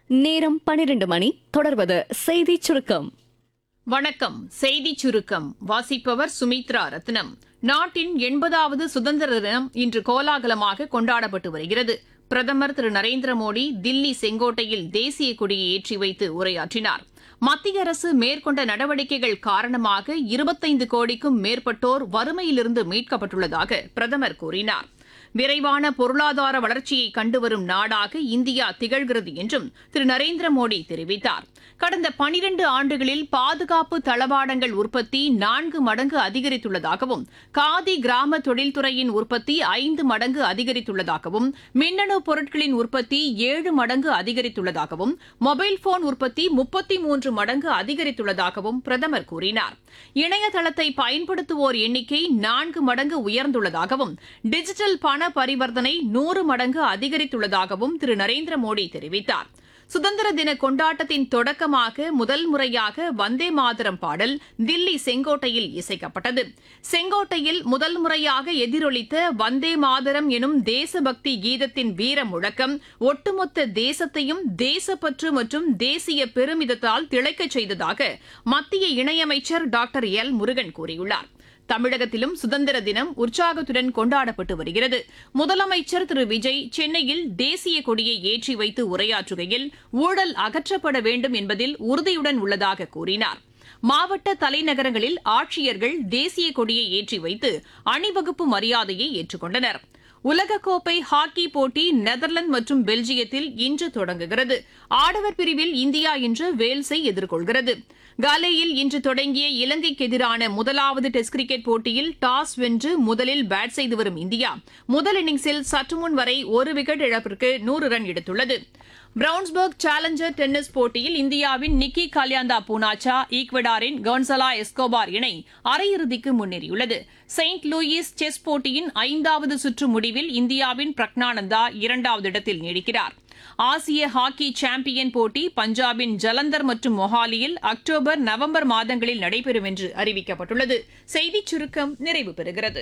நேரம் 12 மணி. தொடர்வது செய்திச் சுருக்கம். வணக்கம். செய்திச் சுருக்கம் வாசிப்பவர் சுமித்ரா ரத்னம். நாட்டின் 80வது சுதந்திர தினம் இன்று கோலாகலமாக கொண்டாடப்பட்டு வருகிறது. பிரதமர் திரு நரேந்திர மோடி தில்லி செங்கோட்டையில் தேசிய கொடியை ஏற்றி வைத்து உரையாற்றினார். மத்திய அரசு மேற்கொண்ட நடவடிக்கைகள் காரணமாக 25 கோடிக்கும் மேற்பட்டோர் வறுமையிலிருந்து மீட்கப்பட்டுள்ளதாக பிரதமர் கூறினார். விரைவான பொருளாதார வளர்ச்சியை கண்டுவரும் நாடாக இந்தியா திகழ்கிறது என்றும் திரு நரேந்திர மோடி தெரிவித்தார். கடந்த 12 ஆண்டுகளில் பாதுகாப்பு தளவாடங்கள் உற்பத்தி 4 மடங்கு அதிகரித்துள்ளதாகவும், காதி கிராம தொழில்துறையின் உற்பத்தி 5 மடங்கு அதிகரித்துள்ளதாகவும், மின்னணு பொருட்களின் உற்பத்தி 7 மடங்கு அதிகரித்துள்ளதாகவும், மொபைல் போன் உற்பத்தி 33 மடங்கு அதிகரித்துள்ளதாகவும் பிரதமர் கூறினார். இணையதளத்தை பயன்படுத்துவோர் எண்ணிக்கை 4 மடங்கு உயர்ந்துள்ளதாகவும், டிஜிட்டல் பண பரிவர்த்தனை 100 மடங்கு அதிகரித்துள்ளதாகவும் திரு நரேந்திர மோடி தெரிவித்தார். சுதந்திர தின கொண்டாட்டத்தின் தொடக்கமாக முதல் முறையாக வந்தே மாதரம் பாடல் தில்லி செங்கோட்டையில் இசைக்கப்பட்டது. செங்கோட்டையில் முதல் முறையாக எதிரொலித்த வந்தே மாதரம் எனும் தேசபக்தி கீதத்தின் வீர முழக்கம் ஒட்டுமொத்த தேசத்தையும் தேசப்பற்று மற்றும் தேசிய பெருமிதத்தால் திளைக்கச் செய்ததாக மத்திய இணையமைச்சர் டாக்டர் எல் முருகன் கூறியுள்ளார். தமிழகத்திலும் சுதந்திர தினம் உற்சாகத்துடன் கொண்டாடப்பட்டு வருகிறது. முதலமைச்சர் திரு விஜய் சென்னையில் தேசிய கொடியை ஏற்றி வைத்து உரையாற்றுகையில் ஊழல் அகற்றப்பட வேண்டும் என்பதில் உறுதியுடன் உள்ளதாக கூறினார். மாவட்ட தலைநகரங்களில் ஆட்சியர்கள் தேசிய கொடியை ஏற்றி வைத்து அணிவகுப்பு மரியாதையை ஏற்றுக்கொண்டனர். உலகக்கோப்பை ஹாக்கி போட்டி நெதர்லாந்து மற்றும் பெல்ஜியத்தில் இன்று தொடங்குகிறது. ஆடவர் பிரிவில் இந்தியா இன்று வேல்ஸை எதிர்கொள்கிறது. காலேயில் இன்று தொடங்கிய இலங்கைக்கு எதிரான முதலாவது டெஸ்ட் கிரிக்கெட் போட்டியில் டாஸ் வென்று முதலில் பேட் செய்து வரும் இந்தியா முதல் இன்னிங்ஸில் சற்றுமுன் வரை 1 விக்கெட் இழப்பிற்கு 100 ரன் எடுத்துள்ளது. பிரவுன்ஸ்பர்க் சேலஞ்சர் டென்னிஸ் போட்டியில் இந்தியாவின் நிக்கி காலியாந்தா பூனாச்சா, ஈக்வடாரின் கான்சலா எஸ்கோபார் இணை அரையிறுதிக்கு முன்னேறியுள்ளது. செயின்ட் லூயிஸ் செஸ் போட்டியின் 5வது சுற்று முடிவில் இந்தியாவின் பிரக்னானந்தா 2வது இடத்தில் நீடிக்கிறார். ஆசிய ஹாக்கி சாம்பியன் போட்டி பஞ்சாபின் ஜலந்தர் மற்றும் மொஹாலியில் அக்டோபர், நவம்பர் மாதங்களில் நடைபெறும் என்று அறிவிக்கப்பட்டுள்ளது. செய்திச் சுருக்கம் நிறைவு பெறுகிறது.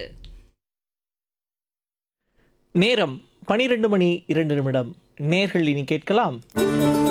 நேரம் 12 மணி 2 நிமிடம். நேர்கள் இனி கேட்கலாம்